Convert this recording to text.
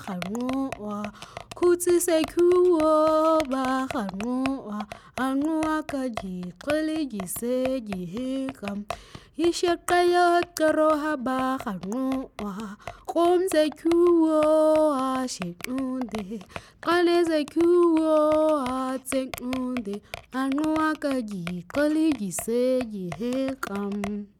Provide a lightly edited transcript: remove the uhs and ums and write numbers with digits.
kganua khutsi se kuo ba kganua anua ka jiqele jise jihekam Ishaqaya qaroha ba khanua qomze kuo ashunde qaleze kuo atsenunde anua ka jiqele jise jihekam